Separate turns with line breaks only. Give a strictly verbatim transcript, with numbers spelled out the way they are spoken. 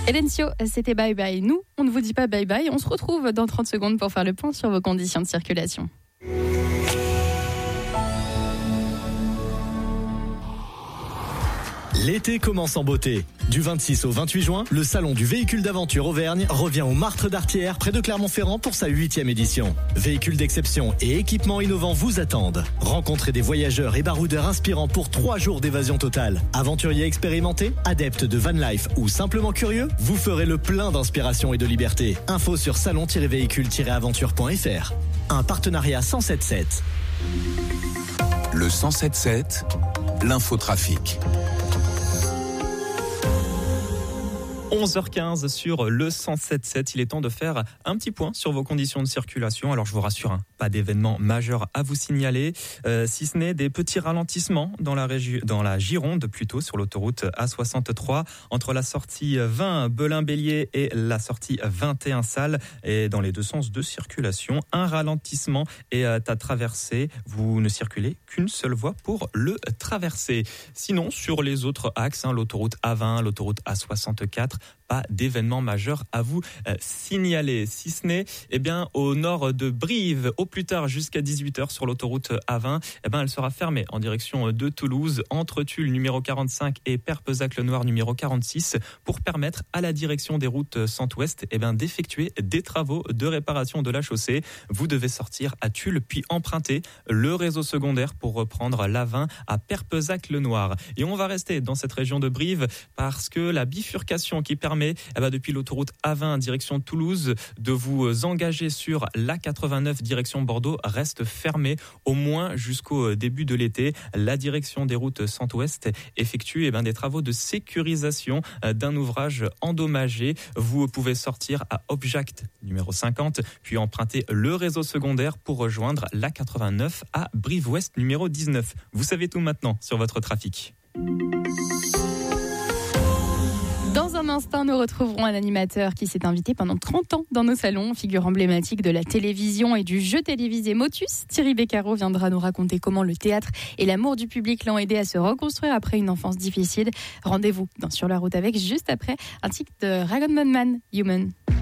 Elencio, c'était bye bye. Nous, on ne vous dit pas bye bye. On se retrouve dans trente secondes pour faire le point sur vos conditions de circulation.
L'été commence en beauté. Du vingt-six au vingt-huit juin, le salon du véhicule d'aventure Auvergne revient au Martre d'Artière, près de Clermont-Ferrand pour sa huitième édition. Véhicules d'exception et équipements innovants vous attendent. Rencontrez des voyageurs et baroudeurs inspirants pour trois jours d'évasion totale. Aventuriers expérimentés, adeptes de van life ou simplement curieux, vous ferez le plein d'inspiration et de liberté. Info sur salon tiret véhicule tiret aventure point f r. Un partenariat cent sept sept.
Le cent sept sept, l'infotrafic.
onze heures quinze sur le cent sept sept, il est temps de faire un petit point sur vos conditions de circulation. Alors je vous rassure, hein, pas d'événement majeur à vous signaler, euh, si ce n'est des petits ralentissements dans la, régi- dans la Gironde, plutôt sur l'autoroute A soixante-trois, entre la sortie vingt Belin-Bélier et la sortie vingt et un Salles, et dans les deux sens de circulation. Un ralentissement est à traverser, vous ne circulez qu'une seule voie pour le traverser. Sinon, sur les autres axes, hein, l'autoroute A vingt, l'autoroute A soixante-quatre, pas d'événement majeur à vous euh, signaler, si ce n'est eh bien, au nord de Brive, au plus tard jusqu'à dix-huit heures sur l'autoroute A vingt, eh bien, elle sera fermée en direction de Toulouse, entre Tulle numéro quarante-cinq et Perpezac-le-Noir numéro quarante-six, pour permettre à la direction des routes centre-ouest eh bien, d'effectuer des travaux de réparation de la chaussée. Vous devez sortir à Tulle puis emprunter le réseau secondaire pour reprendre l'A vingt à Perpezac-le-Noir. Et on va rester dans cette région de Brive parce que la bifurcation qui permet eh ben, depuis l'autoroute A vingt direction Toulouse de vous engager sur l'A quatre-vingt-neuf direction Bordeaux reste fermée au moins jusqu'au début de l'été. La direction des routes centre-ouest effectue eh ben, des travaux de sécurisation d'un ouvrage endommagé. Vous pouvez sortir à Object numéro cinquante puis emprunter le réseau secondaire pour rejoindre l'A quatre-vingt-neuf à Brive-Ouest numéro dix-neuf. Vous savez tout maintenant sur votre trafic.
Dans un instant, nous retrouverons un animateur qui s'est invité pendant trente ans dans nos salons, figure emblématique de la télévision et du jeu télévisé Motus. Thierry Beccaro viendra nous raconter comment le théâtre et l'amour du public l'ont aidé à se reconstruire après une enfance difficile. Rendez-vous dans Sur la route avec, juste après un titre de Rag'n'Bone Man, Human.